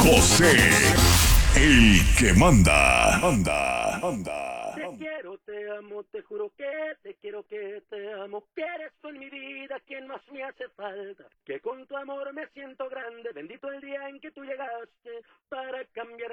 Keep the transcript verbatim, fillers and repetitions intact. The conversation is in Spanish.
José, el que manda. Manda, manda. Te quiero, te amo, te juro que te quiero, que te amo, que eres tú en mi vida quien más me hace falta, que con tu amor me siento grande, bendito el día en que tú llegaste para cambiar